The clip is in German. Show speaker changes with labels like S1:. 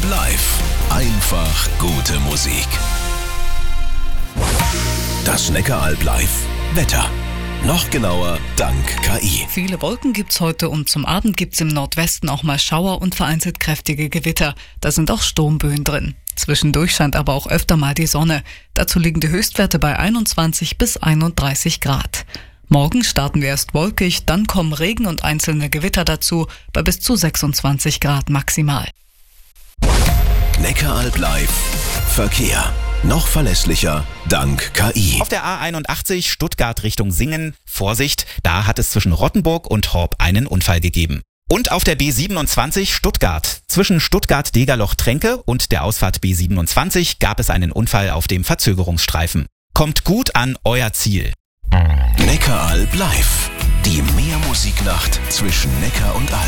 S1: Neckaralb live. Einfach gute Musik. Das Neckaralb live. Wetter. Noch genauer dank KI.
S2: Viele Wolken gibt's heute und zum Abend gibt's im Nordwesten auch mal Schauer und vereinzelt kräftige Gewitter. Da sind auch Sturmböen drin. Zwischendurch scheint aber auch öfter mal die Sonne. Dazu liegen die Höchstwerte bei 21 bis 31 Grad. Morgen starten wir erst wolkig, dann kommen Regen und einzelne Gewitter dazu, bei bis zu 26 Grad maximal.
S1: Neckaralb live. Verkehr. Noch verlässlicher dank KI.
S3: Auf der A81 Stuttgart Richtung Singen, Vorsicht, da hat es zwischen Rottenburg und Horb einen Unfall gegeben. Und auf der B27 Stuttgart, zwischen Stuttgart-Degerloch-Tränke und der Ausfahrt B27 gab es einen Unfall auf dem Verzögerungsstreifen. Kommt gut an euer Ziel.
S1: Neckaralb live. Die Meermusiknacht zwischen Neckar und Alb.